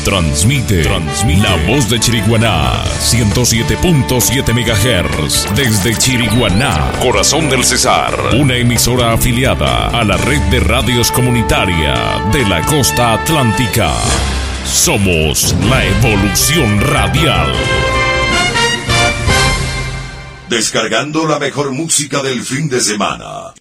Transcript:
Transmite La Voz de Chiriguaná, 107.7 MHz, desde Chiriguaná, corazón del Cesar, una emisora afiliada a la red de radios comunitaria de la costa atlántica. Somos la evolución radial. Descargando la mejor música del fin de semana.